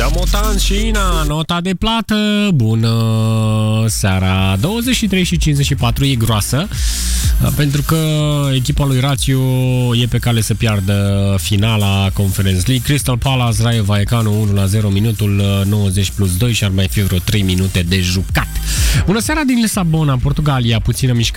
Ramotan și Ina, nota de plată. Bună seara. 23 și 54 e groasă, pentru că echipa lui Lazio e pe cale să piardă finala Conference League. Crystal Palace, Rayo Vallecano 1-0, minutul 90+2 și ar mai fi vreo 3 minute de jucat. Bună seara din Lisabona, Portugalia, puțină mișcare